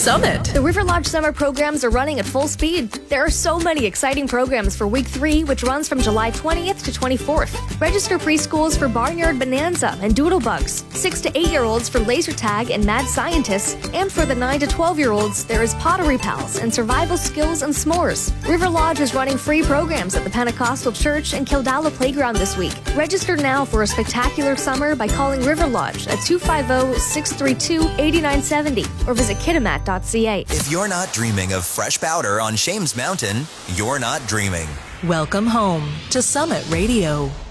Summit. The River Lodge summer programs are running at full speed. There are so many exciting programs for Week 3, which runs from July 20th to 24th. Register preschools for Barnyard Bonanza and Doodlebugs, 6 to 8-year-olds for Laser Tag and Mad Scientists, and for the 9 to 12-year-olds, there is Pottery Pals and Survival Skills and S'mores. River Lodge is running free programs at the Pentecostal Church and Kildala Playground this week. Register now for a spectacular summer by calling River Lodge at 250-632-8970 or visit kitimat.ca. If you're not dreaming of fresh powder on Shames Mountain, you're not dreaming. Welcome home to Summit Radio.